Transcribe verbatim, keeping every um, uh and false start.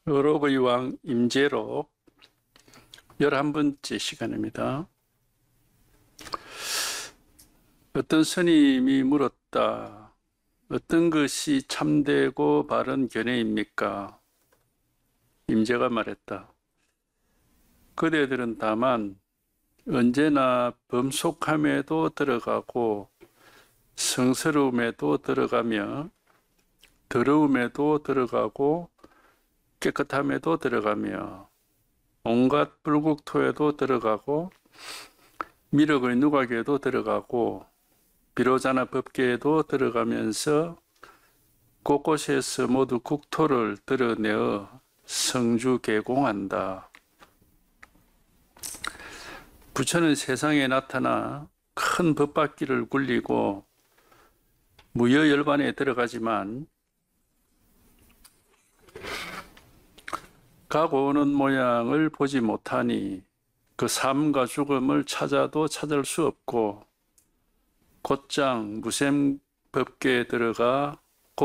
의롭의 왕 임재록 열한 번째 시간입니다. 어떤 스님이 물었다. 어떤 것이 참되고 바른 견해입니까? 임재가 말했다. 그대들은 다만 언제나 범속함에도 들어가고 성스러움에도 들어가며 더러움에도 들어가고 깨끗함에도 들어가며 온갖 불국토에도 들어가고 미륵의 누각에도 들어가고 비로자나 법계에도 들어가면서 곳곳에서 모두 국토를 드러내어 성주개공한다. 부처는 세상에 나타나 큰 법바퀴를 굴리고 무여열반에 들어가지만 가고 오는 모양을 보지 못하니 그 삶과 죽음을 찾아도 찾을 수 없고 곧장 무생법계에 들어가